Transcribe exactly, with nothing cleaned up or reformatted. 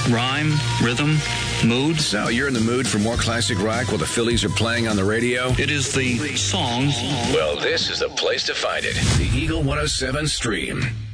rhyme, rhythm, mood. So, you're in the mood for more classic rock while the Phillies are playing on the radio? It is the song. Well, this is the place to find it. The Eagle one oh seven Stream.